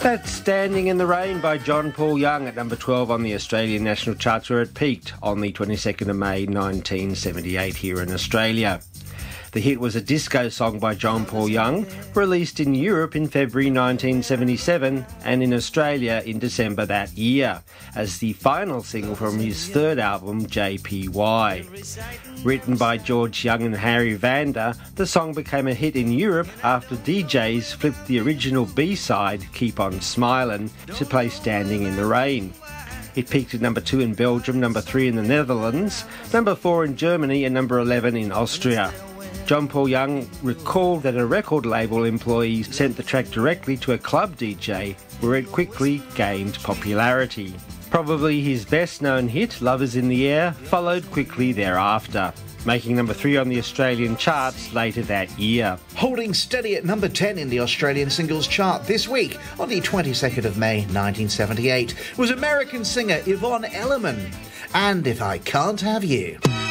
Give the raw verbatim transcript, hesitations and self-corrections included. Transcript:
That's Standing in the Rain by John Paul Young at number twelve on the Australian national charts, where it peaked on the twenty-second of May nineteen seventy-eight here in Australia. The hit was a disco song by John Paul Young, released in Europe in February nineteen seventy-seven and in Australia in December that year, as the final single from his third album, J P Y. Written by George Young and Harry Vanda, the song became a hit in Europe after D Js flipped the original B-side, Keep On Smilin', to play Standing in the Rain. It peaked at number two in Belgium, number three in the Netherlands, number four in Germany and number eleven in Austria. John Paul Young recalled that a record label employee sent the track directly to a club D J, where it quickly gained popularity. Probably his best-known hit, Love Is in the Air, followed quickly thereafter, making number three on the Australian charts later that year. Holding steady at number ten in the Australian singles chart this week, on the twenty-second of May nineteen seventy-eight, was American singer Yvonne Elliman, and If I Can't Have You.